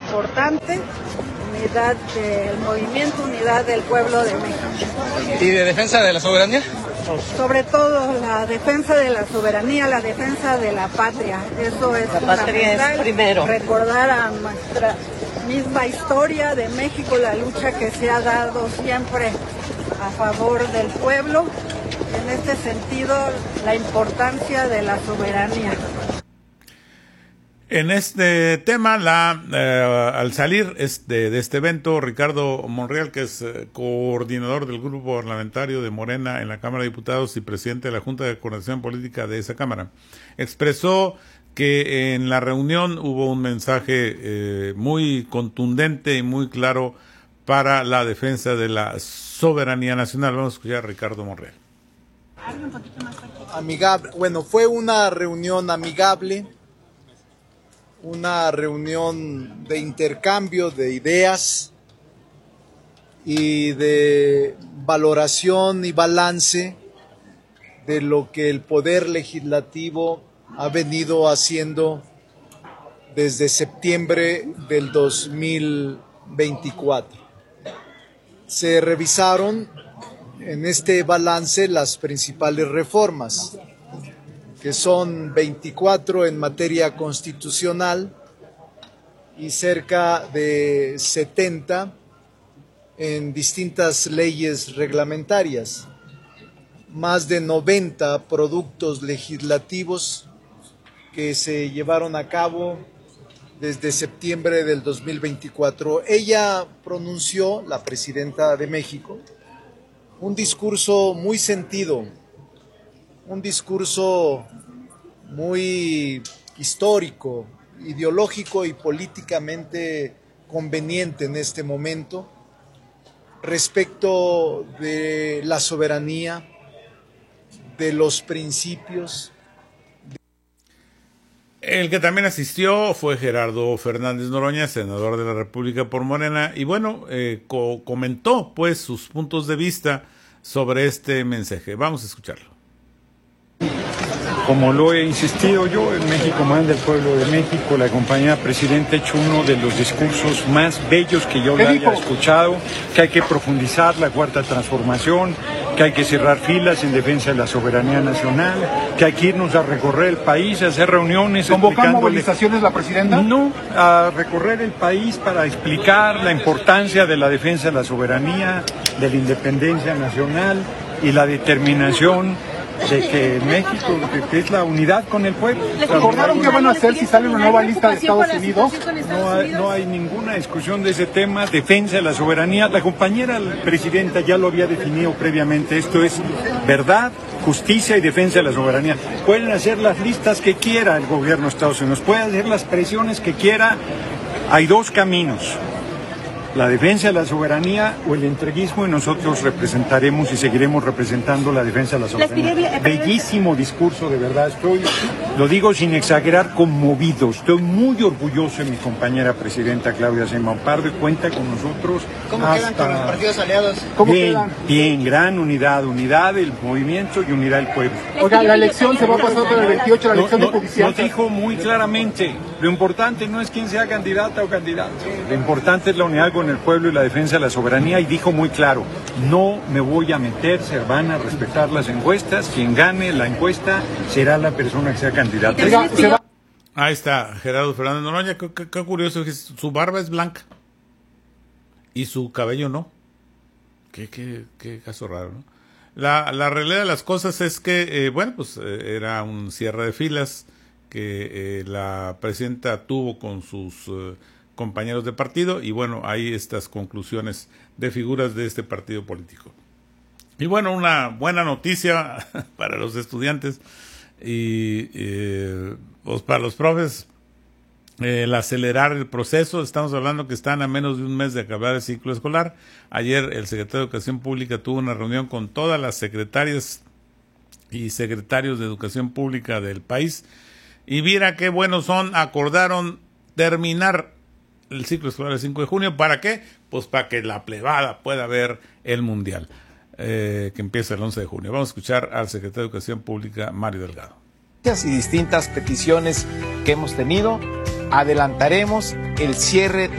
importante, unidad del movimiento, unidad del pueblo de México. ¿Y de defensa de la soberanía? Sobre todo la defensa de la soberanía, la defensa de la patria. Eso es la patria es primero. Recordar a nuestra misma historia de México, la lucha que se ha dado siempre a favor del pueblo. En este sentido, la importancia de la soberanía. En este tema, al salir de este evento, Ricardo Monreal, que es coordinador del grupo parlamentario de Morena en la Cámara de Diputados y presidente de la Junta de Coordinación Política de esa Cámara, expresó que en la reunión hubo un mensaje muy contundente y muy claro para la defensa de la soberanía nacional. Vamos a escuchar a Ricardo Monreal. Amigable, bueno, fue una reunión amigable, una reunión de intercambio de ideas y de valoración y balance de lo que el Poder Legislativo ha venido haciendo desde septiembre del 2024. Se revisaron en este balance las principales reformas, que son 24 en materia constitucional y cerca de 70 en distintas leyes reglamentarias, más de 90 productos legislativos que se llevaron a cabo desde septiembre del 2024. Ella pronunció, la presidenta de México, un discurso muy sentido, un discurso muy histórico, ideológico y políticamente conveniente en este momento respecto de la soberanía, de los principios. El que también asistió fue Gerardo Fernández Noroña, senador de la República por Morena, y bueno, comentó pues sus puntos de vista sobre este mensaje. Vamos a escucharlo. Como lo he insistido yo, en México manda el pueblo de México, la compañía presidenta ha hecho uno de los discursos más bellos que yo haya escuchado, que hay que profundizar la cuarta transformación, que hay que cerrar filas en defensa de la soberanía nacional, que hay que irnos a recorrer el país, a hacer reuniones. ¿Convocar movilizaciones la presidenta? No, a recorrer el país para explicar la importancia de la defensa de la soberanía, de la independencia nacional y la determinación de que México, que es la unidad con el pueblo. ¿Recordaron qué van a hacer si sale una nueva lista de Estados Unidos? No hay ninguna discusión de ese tema, defensa de la soberanía. La compañera presidenta ya lo había definido previamente, esto es verdad, justicia y defensa de la soberanía. Pueden hacer las listas que quiera el gobierno de Estados Unidos, puede hacer las presiones que quiera. Hay dos caminos: la defensa de la soberanía o el entreguismo, y nosotros representaremos y seguiremos representando la defensa de la soberanía. Bellísimo discurso, de verdad, lo digo sin exagerar, conmovido. Estoy muy orgulloso de mi compañera presidenta Claudia Sheinbaum Pardo y cuenta con nosotros. ¿Cómo quedan con los partidos aliados? Bien, gran unidad del movimiento y unidad del pueblo. Oiga, la elección se va a pasar para el 28, la elección de judicial. Nos dijo muy claramente, lo importante no es quién sea candidata o candidato, lo importante es la unidad con el pueblo y la defensa de la soberanía, y dijo muy claro: no me voy a meter, se van a respetar las encuestas, quien gane la encuesta será la persona que sea candidata. Ahí está Gerardo Fernández Noroña. Qué curioso, su barba es blanca y su cabello no. Qué caso raro, ¿no? La realidad de las cosas es que, era un cierre de filas que la presidenta tuvo con sus compañeros de partido, y bueno, hay estas conclusiones de figuras de este partido político. Y bueno, una buena noticia para los estudiantes y pues para los profes, el acelerar el proceso. Estamos hablando que están a menos de un mes de acabar el ciclo escolar. Ayer el secretario de Educación Pública tuvo una reunión con todas las secretarias y secretarios de Educación Pública del país, y viera qué buenos son. Acordaron terminar el ciclo escolar el 5 de junio. ¿Para qué? Pues para que la plebada pueda ver el Mundial, que empieza el 11 de junio. Vamos a escuchar al secretario de Educación Pública, Mario Delgado. Y distintas peticiones que hemos tenido, adelantaremos el cierre